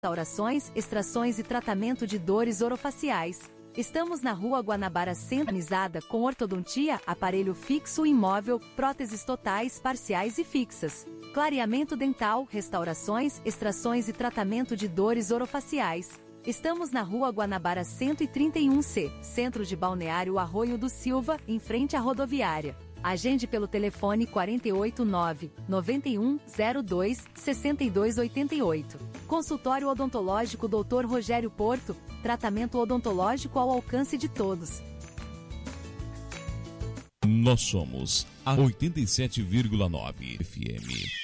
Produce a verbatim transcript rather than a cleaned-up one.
restaurações, extrações e tratamento de dores orofaciais. Estamos na Rua Guanabara Centralizada com ortodontia, aparelho fixo e móvel, próteses totais, parciais e fixas. Clareamento dental, restaurações, extrações e tratamento de dores orofaciais. Estamos na Rua Guanabara cento e trinta e um C, Centro de Balneário Arroio do Silva, em frente à rodoviária. Agende pelo telefone quatro oito nove, nove um zero dois, seis dois oito oito. Consultório Odontológico doutor Rogério Porto, tratamento odontológico ao alcance de todos. Nós somos a oitenta e sete vírgula nove F M.